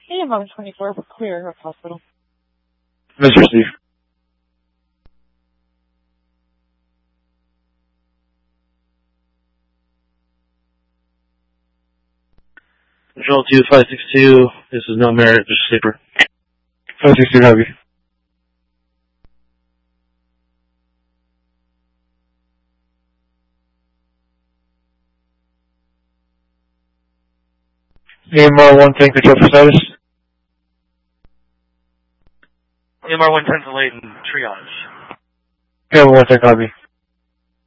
AMR 24 for clear of hospital. Mr. Steve. Control 2562, this is no merit, just sleeper. 562 heavy. AMR 110 control for status. AMR 110's delayed in triage. AMR 110 copy.